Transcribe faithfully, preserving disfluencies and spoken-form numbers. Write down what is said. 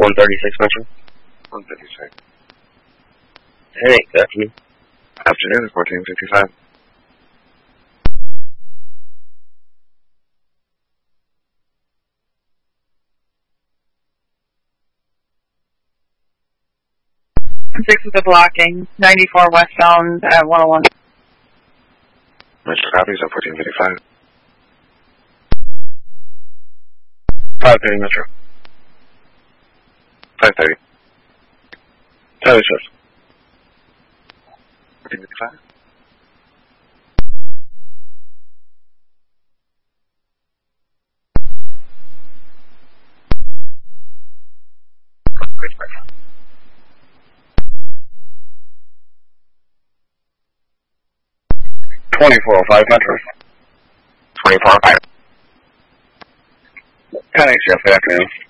one thirty-six Metro. one thirty-six. Hey, good afternoon. Afternoon, fourteen fifty-five. Six is the blocking. ninety-four westbound at one oh one. Metro copies at fourteen fifty-five. five thirty Metro. five thirty. Tyler Swift. fourteen fifty-five. twenty-four oh five Metro. twenty-four oh five. ten X F, good afternoon.